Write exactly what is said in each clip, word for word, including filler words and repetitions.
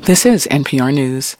This is N P R News.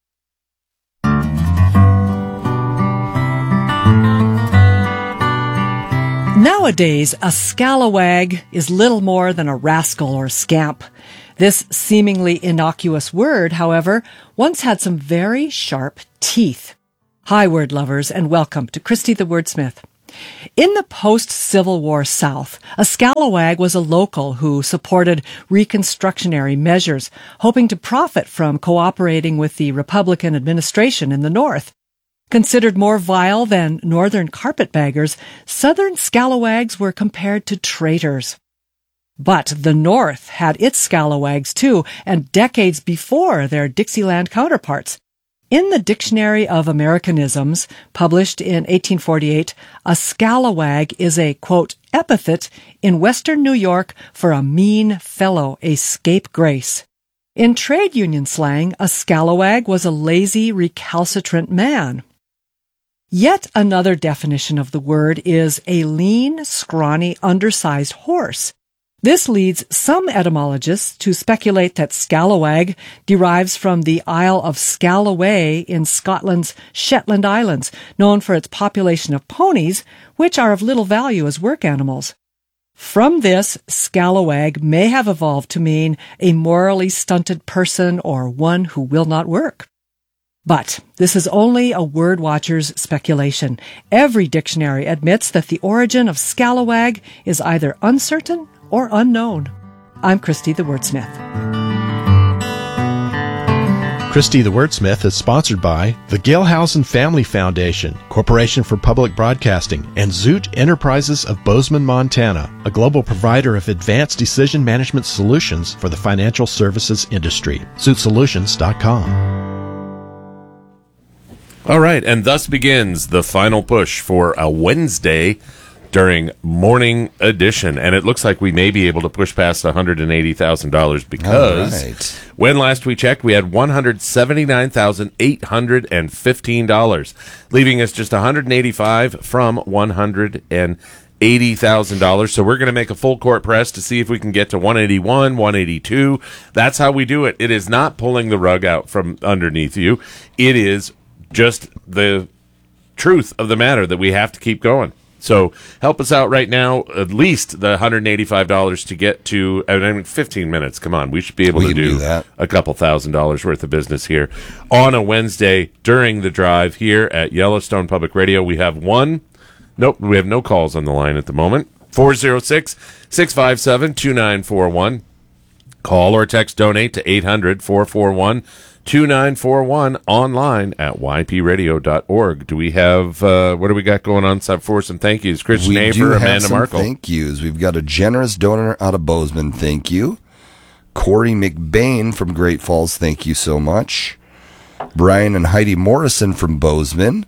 Nowadays, a scalawag is little more than a rascal or scamp. This seemingly innocuous word, however, once had some very sharp teeth. Hi, word lovers, and welcome to Christy the Wordsmith. In the post-Civil War South, a scalawag was a local who supported reconstructionary measures, hoping to profit from cooperating with the Republican administration in the North. Considered more vile than northern carpetbaggers, southern scalawags were compared to traitors. But the North had its scalawags too, and decades before their Dixieland counterparts. In the Dictionary of Americanisms, published in eighteen forty-eight, a scalawag is a, quote, epithet in western New York for a mean fellow, a scapegrace. In trade union slang, a scalawag was a lazy, recalcitrant man. Yet another definition of the word is a lean, scrawny, undersized horse. This leads some etymologists to speculate that scalawag derives from the Isle of Scalaway in Scotland's Shetland Islands, known for its population of ponies, which are of little value as work animals. From this, scalawag may have evolved to mean a morally stunted person or one who will not work. But this is only a word watcher's speculation. Every dictionary admits that the origin of scalawag is either uncertain or unknown. I'm Christy the Wordsmith. Christy the Wordsmith is sponsored by the Gailhausen Family Foundation, Corporation for Public Broadcasting, and Zoot Enterprises of Bozeman, Montana, a global provider of advanced decision management solutions for the financial services industry. zoot solutions dot com. All right, and thus begins the final push for a Wednesday during Morning Edition, and it looks like we may be able to push past one hundred eighty thousand dollars because right. when last we checked, we had one hundred seventy-nine thousand eight hundred fifteen dollars, leaving us just one hundred eighty-five thousand dollars from one hundred eighty thousand dollars. So we're going to make a full court press to see if we can get to one eighty-one, one eighty-two. That's how we do it. It is not pulling the rug out from underneath you. It is just the truth of the matter that we have to keep going. So help us out right now, at least the one hundred eighty-five dollars to get to, I mean, fifteen minutes. Come on, we should be able we to do, do that. a couple thousand dollars worth of business here on a Wednesday during the drive here at Yellowstone Public Radio. We have one, nope, we have no calls on the line at the moment. four oh six, six five seven, two nine four one. Call or text donate to eight hundred, four four one, two nine four one, online at y p radio dot org. Do we have, uh, what do we got going on for some thank yous? Christian We Aver, do have Amanda some Markle. thank yous. We've got a generous donor out of Bozeman, thank you. Corey McBain from Great Falls, thank you so much. Brian and Heidi Morrison from Bozeman.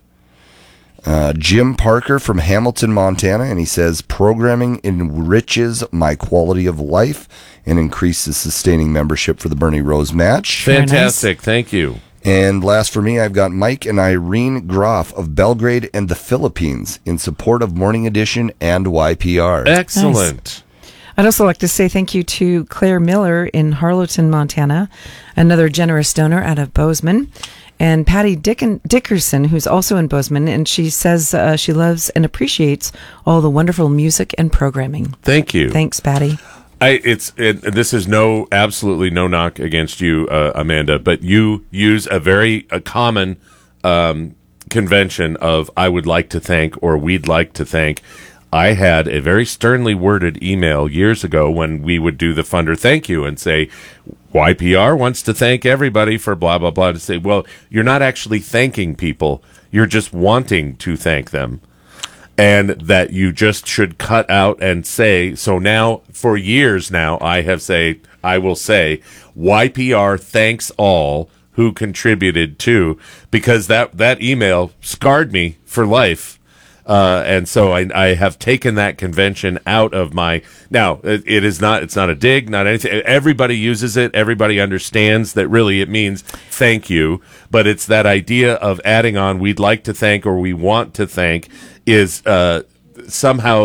Uh, Jim Parker from Hamilton, Montana, and he says, programming enriches my quality of life and increases sustaining membership for the Bernie Rose match. Fantastic, nice. Thank you. And last for me, I've got Mike and Irene Groff of Belgrade and the Philippines in support of Morning Edition and Y P R. Excellent. Nice. I'd also like to say thank you to Claire Miller in Harlowton, Montana, another generous donor out of Bozeman, and Patty Dick- Dickerson, who's also in Bozeman, and she says uh, she loves and appreciates all the wonderful music and programming. Thank you. Thanks, Patty. I, it's it, this is no absolutely no knock against you, uh, Amanda, but you use a very a common um, convention of I would like to thank or we'd like to thank. I had a very sternly worded email years ago when we would do the funder thank you and say Y P R wants to thank everybody for blah blah blah, to say, well, you're not actually thanking people, you're just wanting to thank them. And that you just should cut out and say, so now, for years now, I have say, I will say, Y P R thanks all who contributed to, because that, that email scarred me for life. Uh, and so I, I have taken that convention out of my, now it, it is not, it's not a dig, not anything. Everybody uses it. Everybody understands that really it means thank you, but it's that idea of adding on, we'd like to thank or we want to thank is, uh, somehow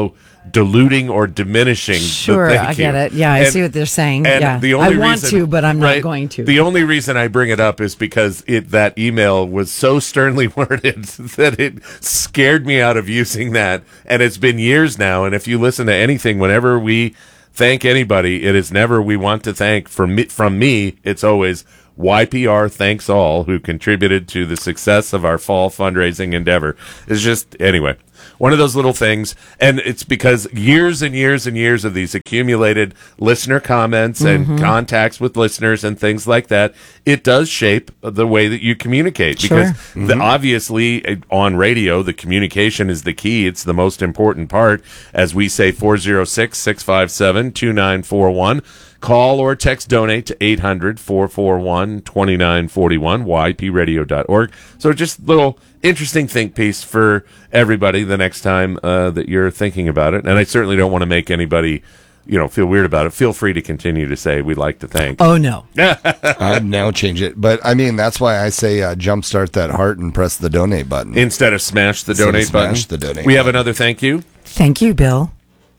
diluting or diminishing. Sure, the thank I get you. it. Yeah, I And- see what they're saying. And Yeah, the only I want reason- to, but I'm right, not going to. The only reason I bring it up is because it that email was so sternly worded that it scared me out of using that. And it's been years now. And if you listen to anything, whenever we thank anybody, it is never we want to thank. For me, from me, it's always Y P R thanks all who contributed to the success of our fall fundraising endeavor. It's just, anyway, one of those little things. And it's because years and years and years of these accumulated listener comments and Mm-hmm. contacts with listeners and things like that, it does shape the way that you communicate. Sure. Because the, obviously uh, on radio, the communication is the key. It's the most important part. As we say, four oh six, six five seven, two nine four one. Call or text donate to eight hundred, four four one, two nine four one, y p radio dot org. So just little interesting think piece for everybody the next time uh, that you're thinking about it. And I certainly don't want to make anybody, you know, feel weird about it. Feel free to continue to say we'd like to thank. Oh, no. I'd now change it. But I mean, that's why I say uh, jumpstart that heart and press the donate button. Instead of smash the Instead of donate button. smash the donate we have button. another thank you. Thank you, Bill,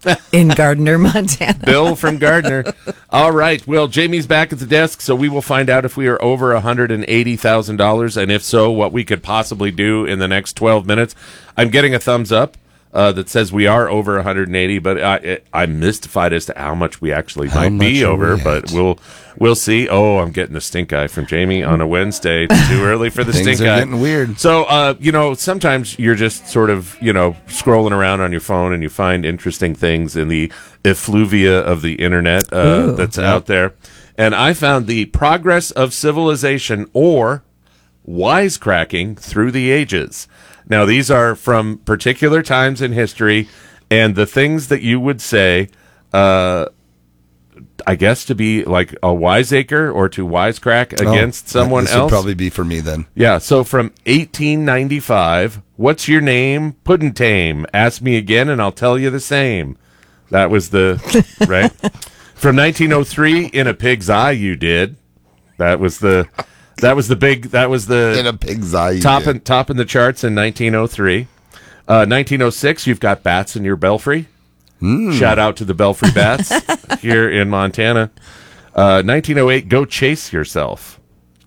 in Gardner, Montana. Bill from Gardner. All right. Well, Jamie's back at the desk, so we will find out if we are over one hundred eighty thousand dollars, and if so, what we could possibly do in the next twelve minutes. I'm getting a thumbs up uh, that says we are over one hundred eighty, but I, I'm mystified as to how much we actually How might be much are over, we but at? we'll we'll see. Oh, I'm getting a stink eye from Jamie on a Wednesday. Too early for the Things stink are eye. getting weird. So, uh, you know, sometimes you're just sort of, you know, scrolling around on your phone and you find interesting things in the effluvia of the internet uh, Ooh. that's out there. And I found the progress of civilization, or wisecracking through the ages. Now, these are from particular times in history, and the things that you would say, uh, I guess, to be like a wiseacre or to wisecrack Oh, against someone this else. would probably be for me then. Yeah, so from eighteen ninety-five, what's your name? Puddentame. Ask me again and I'll tell you the same. That was the, right? From nineteen oh three, in a pig's eye you did. That was the, that was the big, that was the In a pig's eye. you top did. in, top in the charts in nineteen oh three. Uh, nineteen oh six, you've got bats in your belfry. Shout out to the Belfry Bats here in Montana. Uh, nineteen oh eight, go chase yourself.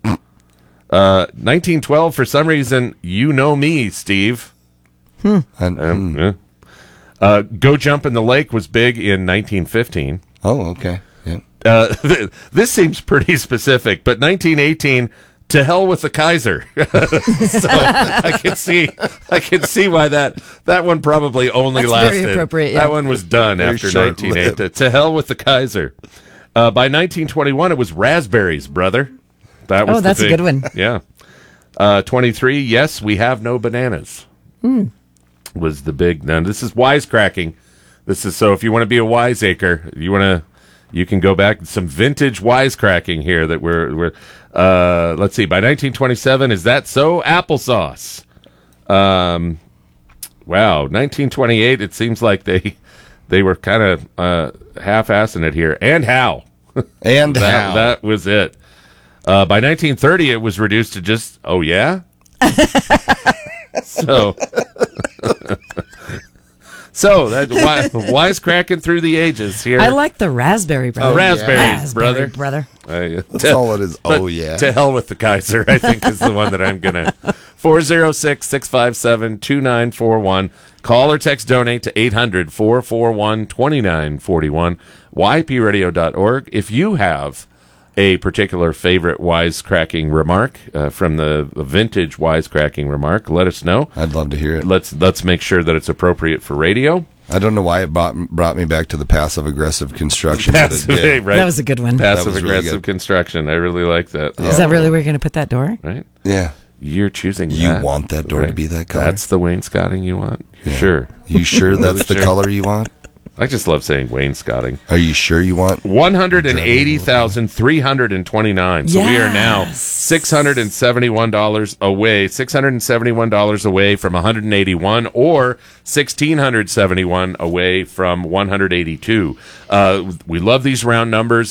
Uh, nineteen twelve, for some reason, you know me, Steve. And- Um, mm. yeah. Uh, go jump in the lake was big in nineteen fifteen. Oh, okay. Yeah. Uh, this seems pretty specific, but nineteen eighteen, to hell with the Kaiser. So I can see, I can see why that that one probably only That's lasted. very appropriate, yeah. That one was done Very after short-lived. nineteen eighteen. To hell with the Kaiser. Uh, by nineteen twenty-one, it was raspberries, brother. That was Oh, the that's a big- good one. Yeah. Uh, twenty-three. Yes, we have no bananas. Hmm. Was the big. Now this is wisecracking. This is so if you want to be a wiseacre, you want to. You can go back some vintage wisecracking here that we're we're uh let's see, by nineteen twenty-seven, is that so? Applesauce. Um wow, nineteen twenty-eight, it seems like they they were kind of uh half-assing it here. And how? And That, how? that was it. Uh by nineteen thirty it was reduced to just oh yeah. so So that wi- wisecracking through the ages here. I like the raspberry brother. Oh, raspberries, Raspberry brother. brother. Uh, That's to- all it is. but Oh, yeah. To hell with the Kaiser, I think is the one that I'm going to. four oh six, six five seven, two nine four one. Call or text donate to eight hundred, four four one, two nine four one. y p radio dot org. If you have a particular favorite wisecracking remark uh, from the vintage wisecracking remark, let us know. I'd love to hear it. Let's let's make sure that it's appropriate for radio. I don't know why it brought, brought me back to the passive aggressive construction. but it Passive, did. right? That was a good one. Passive That was really aggressive good. construction. I really like that. Is that really where you're going to put that door? Right? Yeah. You're choosing You that. want that door to be that color? That's the wainscoting you want? Yeah. Sure. You sure that's the Sure. color you want? I just love saying wainscoting. Are you sure you want? one hundred eighty thousand three hundred twenty-nine. So we are now Yes. six hundred seventy-one dollars away, six hundred seventy-one dollars away from one hundred eighty-one, or one thousand six hundred seventy-one away from one hundred eighty-two. Uh, we love these round numbers, and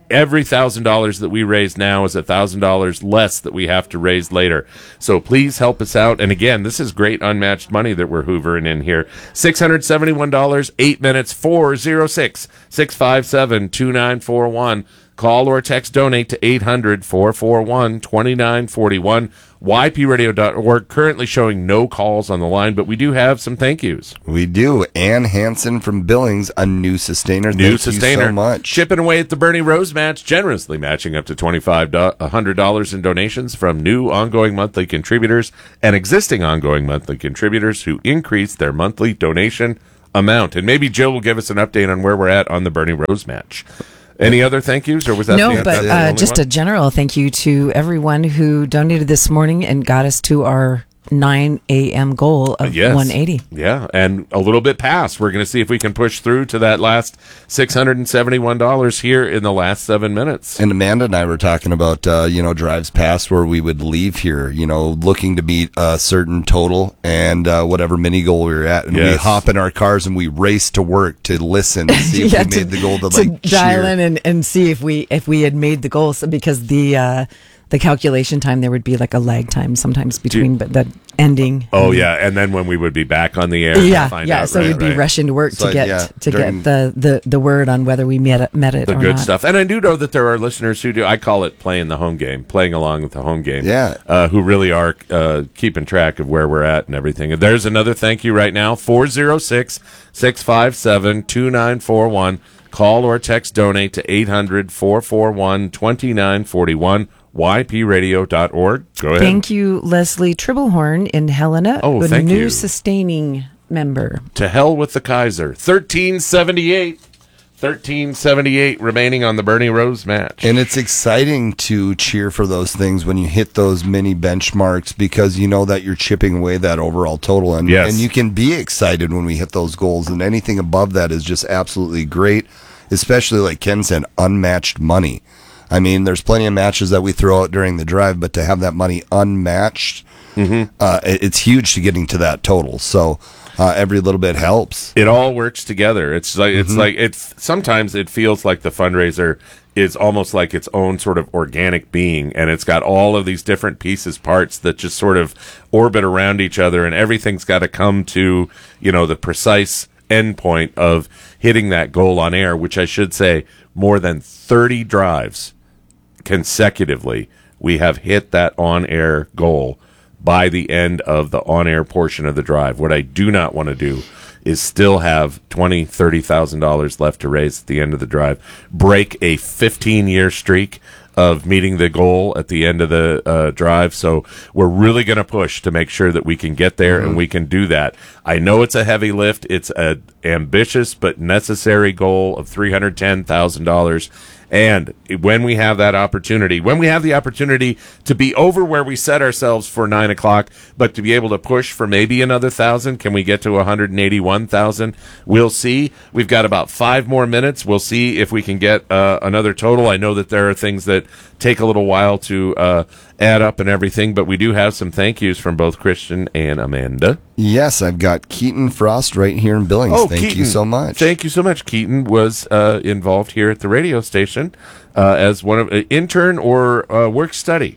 every thousand dollars that we raise now is a thousand dollars less that we have to raise later. So please help us out. And again, this is great unmatched money that we're hoovering in here. six hundred seventy-one dollars, eight minutes, four oh six, six five seven, two nine four one. Call or text donate to eight hundred, four four one, two nine four one. Y P radio dot org. Currently showing no calls on the line, but we do have some thank yous. We do. Ann Hansen from Billings, a new sustainer. New Thank sustainer. you so much. Chipping away at the Bernie Rose match, generously matching up to twenty-five hundred dollars in donations from new ongoing monthly contributors and existing ongoing monthly contributors who increased their monthly donation amount. And maybe Jill will give us an update on where we're at on the Bernie Rose match. Any other thank yous, or was that no? the, but the uh, only just one? a general thank you to everyone who donated this morning and got us to our nine a.m. goal of Yes. one eighty. Yeah, and a little bit past. We're going to see if we can push through to that last six hundred seventy-one dollars here in the last seven minutes. And Amanda and I were talking about, uh, you know, drives past where we would leave here, you know, looking to meet a certain total and uh, whatever mini goal we were at. And we Yes. hop in our cars and we race to work to listen to see if Yeah, we to- made the goal to, to like, dial cheer. in and, and see if we if we had made the goal. So because the uh, the calculation time, there would be like a lag time sometimes between but the ending. Oh, yeah, and then when we would be back on the air. to Yeah, find yeah. out, So right, we'd be right. rushing to work So, to get yeah, to during- get the, the, the word on whether we met it, met it The or good not. stuff. And I do know that there are listeners who do, I call it playing the home game, playing along with the home game. Yeah. Uh, who really are uh, keeping track of where we're at and everything. And there's another thank you right now, four oh six, six five seven, two nine four one. Call or text donate to eight hundred, four four one, two nine four one. Y P radio dot org. Go ahead. Thank you, Leslie Tribblehorn in Helena, Oh, a thank new you. sustaining member. To hell with the Kaiser. thirteen seventy-eight. thirteen seventy-eight remaining on the Bernie Rose match. And it's exciting to cheer for those things when you hit those mini benchmarks because you know that you're chipping away that overall total. And, Yes. and you can be excited when we hit those goals. And anything above that is just absolutely great, especially, like Ken said, unmatched money. I mean, there's plenty of matches that we throw out during the drive, but to have that money unmatched, Mm-hmm. uh, it- it's huge to getting to that total. So uh, every little bit helps. It all works together. It's like it's like it's sometimes it feels like the fundraiser is almost like its own sort of organic being, and it's got all of these different pieces, parts that just sort of orbit around each other, and everything's got to come to, you know, the precise endpoint of hitting that goal on air, which I should say more than thirty drives consecutively we have hit that on-air goal by the end of the on-air portion of the drive. What I do not want to do is still have twenty, thirty thousand dollars left to raise at the end of the drive, break a fifteen-year streak of meeting the goal at the end of the uh, drive. So we're really going to push to make sure that we can get there Mm-hmm. and we can do that. I know it's a heavy lift. It's a ambitious but necessary goal of three hundred ten thousand dollars. And when we have that opportunity, when we have the opportunity to be over where we set ourselves for nine o'clock, but to be able to push for maybe another thousand, can we get to one hundred eighty-one thousand? We'll see. We've got about five more minutes. We'll see if we can get uh, another total. I know that there are things that take a little while to uh, add up and everything, but we do have some thank yous from both Christian and Amanda. Yes, I've got Keaton Frost right here in Billings. Thank you Keaton. so much. Thank you so much. Keaton was uh, involved here at the radio station uh, as one of an intern or uh, work study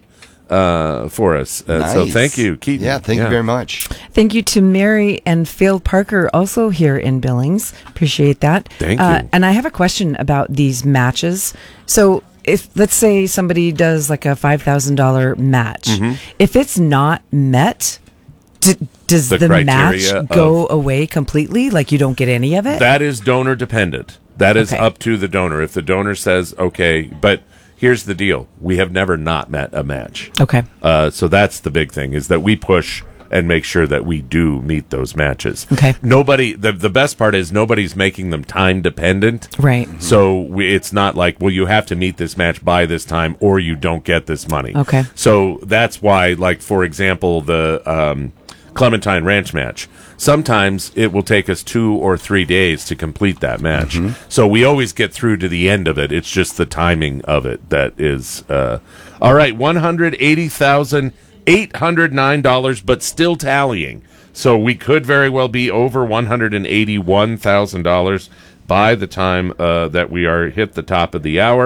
uh, for us. Uh, So Nice. thank you, Keaton. Yeah, thank you very much. Thank you to Mary and Phil Parker, also here in Billings. Appreciate that. Thank Uh, you. and I have a question about these matches. So, if let's say somebody does like a five thousand dollar match, Mm-hmm. if it's not met, d- does The the, match criteria go away completely? Like you don't get any of it? That is donor dependent. That is Okay. up to the donor. If the donor says, okay, but here's the deal. We have never not met a match. okay. Uh, so that's the big thing, is that we push and make sure that we do meet those matches. Okay. Nobody, the, the best part is nobody's making them time dependent. Right. So we, it's not like, well, you have to meet this match by this time or you don't get this money. Okay. So that's why, like, for example, the um, Clementine Ranch match, sometimes it will take us two or three days to complete that match. So we always get through to the end of it. It's just the timing of it that is. Uh, all right, one hundred eighty thousand eight hundred nine dollars, but still tallying. So we could very well be over one hundred eighty-one thousand dollars by the time uh, that we are hit the top of the hour.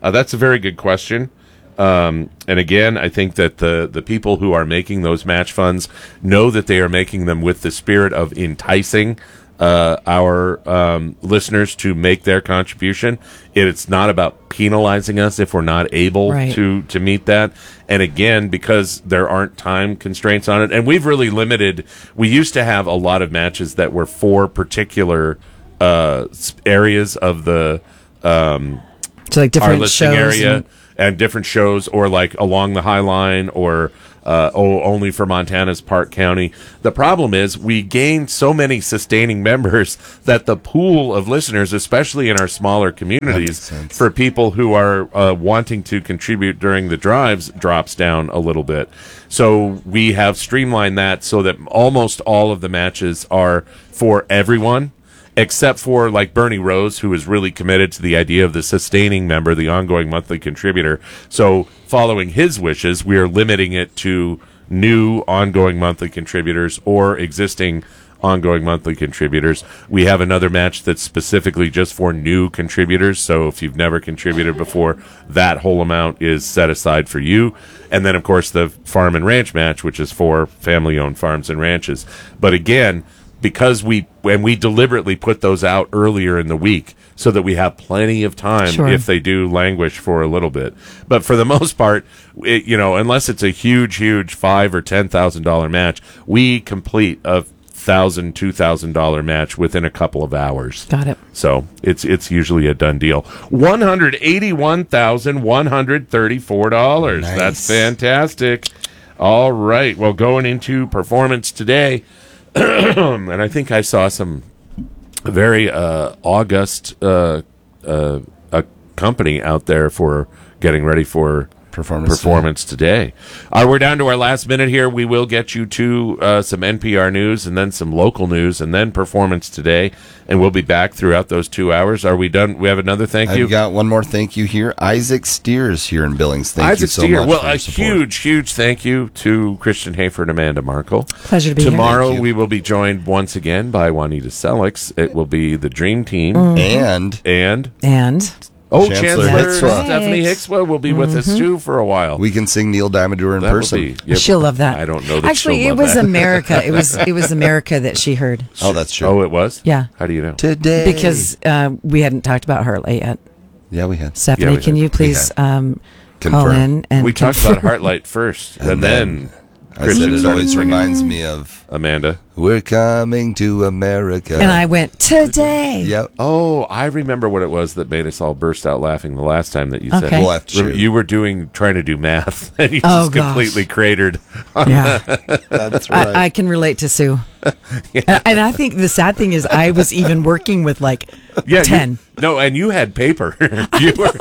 Uh, that's a very good question. Um, and again, I think that the, the people who are making those match funds know that they are making them with the spirit of enticing uh, our um, listeners to make their contribution. It's not about penalizing us if we're not able Right. to, to meet that. And again, because there aren't time constraints on it, and we've really limited, we used to have a lot of matches that were for particular uh, s- areas of the um, So like our different listing shows. area and- and, different shows, or like along the High Line, or uh, oh, only for Montana's Park County. The problem is we gained so many sustaining members that the pool of listeners, especially in our smaller communities, sense. for people who are uh, wanting to contribute during the drives, drops down a little bit. So we have streamlined that so that almost all of the matches are for everyone, except for like Bernie Rose, who is really committed to the idea of the sustaining member, the ongoing monthly contributor. So following his wishes, we are limiting it to new ongoing monthly contributors or existing ongoing monthly contributors. We have another match that's specifically just for new contributors. So if you've never contributed before, that whole amount is set aside for you. And then, of course, the farm and ranch match, which is for family-owned farms and ranches. But again, because we when we deliberately put those out earlier in the week so that we have plenty of time Sure. if they do languish for a little bit. But for the most part, it, you know, unless it's a huge, huge five or ten thousand dollar match, we complete a thousand, two thousand dollar match within a couple of hours. Got it. So it's it's usually a done deal. One hundred eighty one thousand one hundred thirty four dollars. Nice. That's fantastic. All right. Well, going into performance today. And I think I saw some very uh, august uh, uh, a company out there for getting ready for Performance performance today. Uh, we're down to our last minute here. We will get you to uh, some N P R news and then some local news and then performance today. And we'll be back throughout those two hours. Are we done? We have another thank you. I've got one more thank you here. Isaac Steers here in Billings. Thank Isaac you so Steer. much. Well, for your a support. huge, huge thank you to Christian Hafer and Amanda Markle. Pleasure to be here. Tomorrow Thank you. we will be joined once again by Juanita Selix. It will be the Dream Team. And And, And oh, Chancellor Chancellor, Hickswa. Stephanie Hickswa will be with us too for a while. we can sing Neil Diamondure in That will person. be- yep. she'll love that. I don't know that Actually, she'll it love was that. America. It was it was America that she heard. Oh, that's true. Oh, it was? Yeah. How do you know? Today. Because uh, we hadn't talked about Heartlight yet. Yeah, we had. Stephanie, we can did. you please um, call Confirm. in and We talked confirm? about Heartlight first, and, And then, then I Christian said it started always singing. reminds me of Amanda. We're Coming to America. And I went today. Yep. Oh, I remember what it was that made us all burst out laughing the last time that you said Okay. We'll have to Remember, shoot. you were doing trying to do math, and you Oh, just gosh. completely cratered. Yeah, That's right. I, I can relate to Sue. And, and I think the sad thing is I was even working with like Yeah, you- ten. no, and you had paper. You were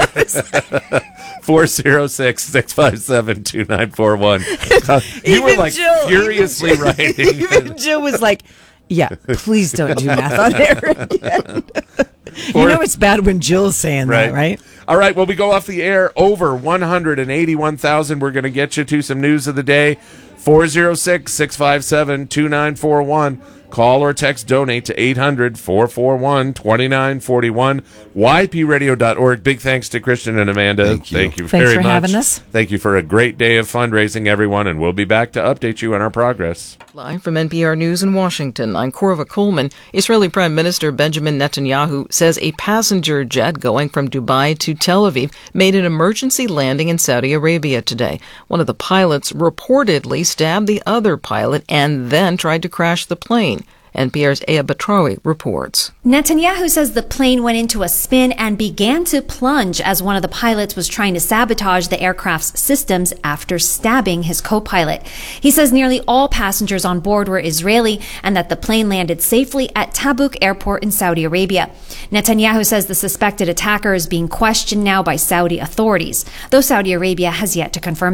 four zero six six five seven two nine four one. You were Even like Jill- furiously writing. Even Jill was like, "Yeah, please don't do math on there again." You know it's bad when Jill's saying that, right? All right. Well, we go off the air over one hundred eighty-one thousand. We're going to get you to some news of the day. four zero six six five seven two nine four one. Call or text donate to eight hundred four four one two nine four one. Y P radio dot org. Big thanks to Christian and Amanda. Thank you. Thank you Thanks very for much. having us. Thank you for a great day of fundraising, everyone, and we'll be back to update you on our progress. Live from N P R News in Washington, I'm Korva Coleman. Israeli Prime Minister Benjamin Netanyahu says a passenger jet going from Dubai to Tel Aviv made an emergency landing in Saudi Arabia today. One of the pilots reportedly stabbed the other pilot and then tried to crash the plane. N P R's Aya Batrawi reports. Netanyahu says the plane went into a spin and began to plunge as one of the pilots was trying to sabotage the aircraft's systems after stabbing his co-pilot. He says nearly all passengers on board were Israeli and that the plane landed safely at Tabuk Airport in Saudi Arabia. Netanyahu says the suspected attacker is being questioned now by Saudi authorities, though Saudi Arabia has yet to confirm that.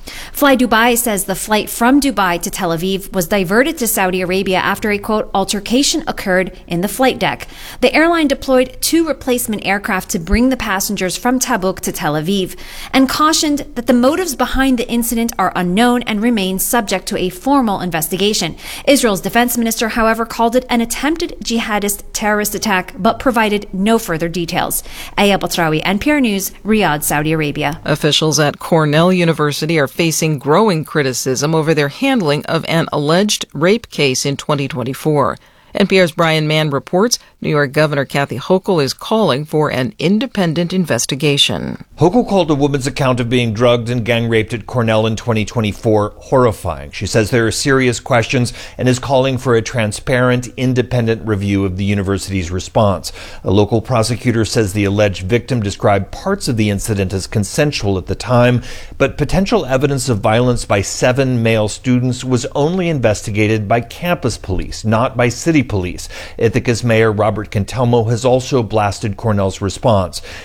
Fly Dubai says the flight from Dubai to Tel Aviv was diverted to Saudi Arabia after a, quote, altercation occurred in the flight deck. The airline deployed two replacement aircraft to bring the passengers from Tabuk to Tel Aviv and cautioned that the motives behind the incident are unknown and remain subject to a formal investigation. Israel's defense minister, however, called it an attempted jihadist terrorist attack, but provided no further details. Aya Batrawi, N P R News, Riyadh, Saudi Arabia. Officials at Cornell University are facing growing criticism over their handling of an alleged rape case in twenty twenty-four. N P R's Brian Mann reports New York Governor Kathy Hochul is calling for an independent investigation. Hochul called a woman's account of being drugged and gang raped at Cornell in twenty twenty-four horrifying. She says there are serious questions and is calling for a transparent, independent review of the university's response. A local prosecutor says the alleged victim described parts of the incident as consensual at the time, but potential evidence of violence by seven male students was only investigated by campus police, not by city police. Ithaca's Mayor Robert Cantelmo has also blasted Cornell's response.